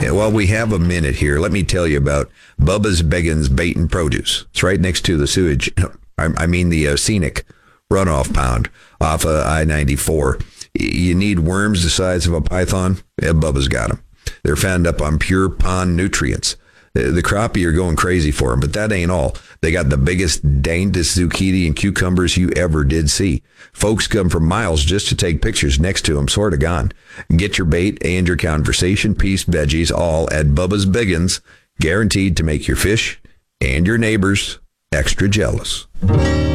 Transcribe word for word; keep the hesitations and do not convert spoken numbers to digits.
Yeah, well, we have a minute here. Let me tell you about Bubba's Beggins Bait and Produce. It's right next to the sewage. I, I mean the uh, scenic runoff pond off of I ninety-four. You need worms the size of a python? Yeah, Bubba's got them. They're found up on pure pond nutrients. The crappie are going crazy for them, but that ain't all. They got the biggest, dangest zucchini and cucumbers you ever did see. Folks come from miles just to take pictures next to them, sort of gone. Get your bait and your conversation piece veggies all at Bubba's Beggins, guaranteed to make your fish and your neighbors extra jealous.